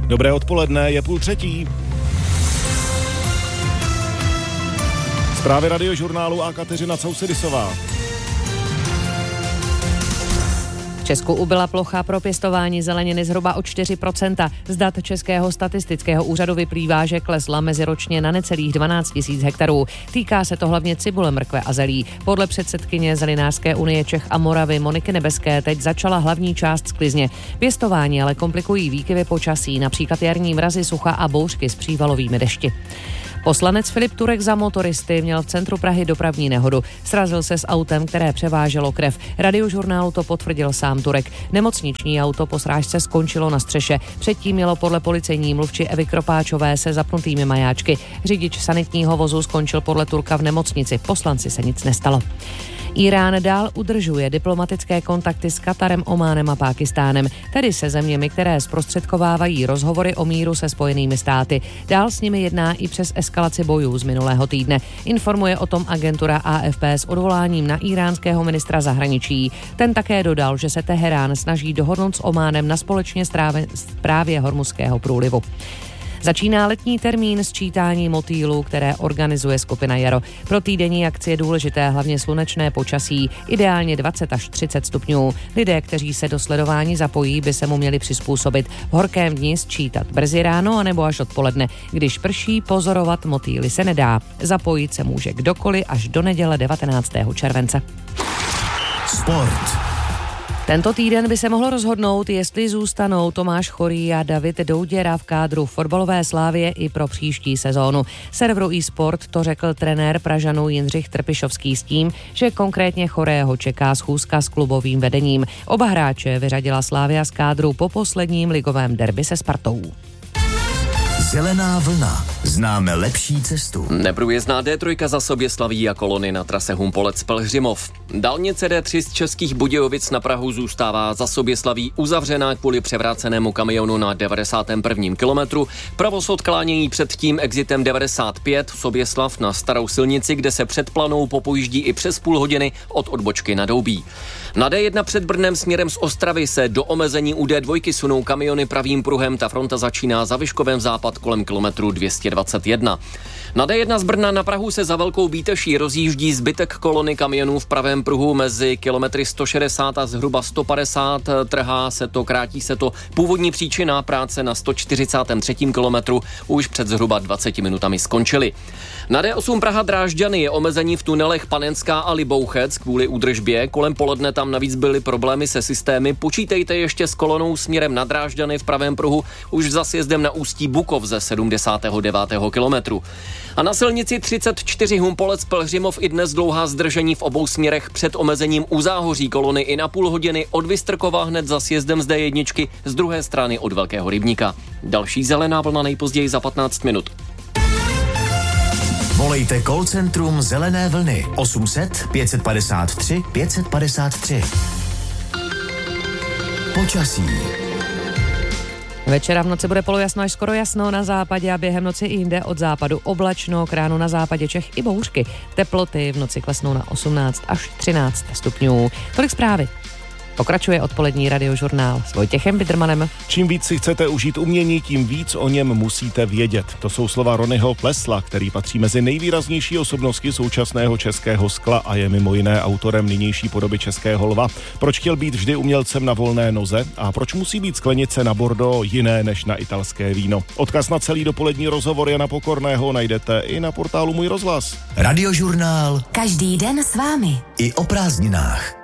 Dobré odpoledne, je 2:30. Zprávy Radiožurnálu a Kateřina Cousedisová. V Česku ubyla plocha pro pěstování zeleniny zhruba o 4%. Z dat Českého statistického úřadu vyplývá, že klesla meziročně na necelých 12 000 hektarů. Týká se to hlavně cibule, mrkve a zelí. Podle předsedkyně Zelinářské unie Čech a Moravy Moniky Nebeské teď začala hlavní část sklizně. Pěstování ale komplikují výkyvy počasí, například jarní mrazy, sucha a bouřky s přívalovými dešti. Poslanec Filip Turek za motoristy měl v centru Prahy dopravní nehodu. Srazil se s autem, které převáželo krev. Radiožurnálu to potvrdil sám Turek. Nemocniční auto po srážce skončilo na střeše. Předtím mělo podle policejní mluvčí Evy Kropáčové se zapnutými majáčky. Řidič sanitního vozu skončil podle Turka v nemocnici. Poslanci se nic nestalo. Irán dál udržuje diplomatické kontakty s Katarem, Ománem a Pákistánem, tedy se zeměmi, které zprostředkovávají rozhovory o míru se Spojenými státy. Dál s nimi jedná i přes eskalaci bojů z minulého týdne. Informuje o tom agentura AFP s odvoláním na iránského ministra zahraničí. Ten také dodal, že se Teherán snaží dohodnout s Ománem na společně správě Hormuzského průlivu. Začíná letní termín sčítání motýlů, které organizuje skupina Jaro. Pro týdenní akci je důležité hlavně slunečné počasí, ideálně 20 až 30 stupňů. Lidé, kteří se do sledování zapojí, by se mu měli přizpůsobit. V horkém dni sčítat brzy ráno anebo až odpoledne. Když prší, pozorovat motýly se nedá. Zapojit se může kdokoliv až do neděle 19. července. Sport. Tento týden by se mohlo rozhodnout, jestli zůstanou Tomáš Chorý a David Douděra v kádru fotbalové Slavie i pro příští sezónu. Serveru eSport to řekl trenér Pražanů Jindřich Trpišovský s tím, že konkrétně Chorého čeká schůzka s klubovým vedením. Oba hráče vyřadila Slavia z kádru po posledním ligovém derby se Spartou. Zelená vlna. Známe lepší cestu. Neprůjezdná D3 za Soběslaví a kolony na trase Humpolec-Pelhřimov. Dálnice D3 z Českých Budějovic na Prahu zůstává za Soběslaví uzavřená kvůli převrácenému kamionu na 91. kilometru. Provoz odklánění před tím exitem 95 Soběslav na starou silnici, kde se před Planou popojíždí i přes půl hodiny od odbočky na Doubí. Na D1 před Brnem směrem z Ostravy se do omezení u D2 sunou kamiony pravým pruhem. Ta fronta začíná za Vyškovem západ kolem kilometru 221. Na D1 z Brna na Prahu se za Velkou Bíteší rozjíždí zbytek kolony kamionů v pravém pruhu mezi kilometry 160 a zhruba 150. Krátí se to. Původní příčina práce na 143. kilometru už před zhruba 20 minutami skončily. Na D8 Praha Drážďany je omezení v tunelech Panenská a Libouchec kvůli údržbě. Kolem poledne tam navíc byly problémy se systémy. Počítejte ještě s kolonou směrem na Drážďany v pravém pruhu už za sjezdem na Ústí Bukov ze 79. kilometru. A na silnici 34 Humpolec-Pelhřimov i dnes dlouhá zdržení v obou směrech před omezením u záhoří kolony i na půl hodiny od Vystrkova hned za sjezdem z D1 z druhé strany od Velkého Rybníka. Další zelená vlna nejpozději za 15 minut. Volejte call centrum Zelené vlny 800 553 553. Počasí. Večera v noci bude polojasno až skoro jasno na západě a během noci i jinde od západu oblačno, k ránu na západě Čech i bouřky. Teploty v noci klesnou na 18 až 13 stupňů. Tolik zprávy. Pokračuje odpolední radiožurnál s Vojtěchem Bidermanem. Čím víc si chcete užít umění, tím víc o něm musíte vědět. To jsou slova Ronnyho Plesla, který patří mezi nejvýraznější osobnosti současného českého skla a je mimo jiné autorem nynější podoby Českého lva. Proč chtěl být vždy umělcem na volné noze a proč musí být sklenice na Bordeaux jiné než na italské víno? Odkaz na celý dopolední rozhovor Jana Pokorného najdete i na portálu Můj rozhlas. Radiožurnál. Každý den s vámi. I o prázdninách.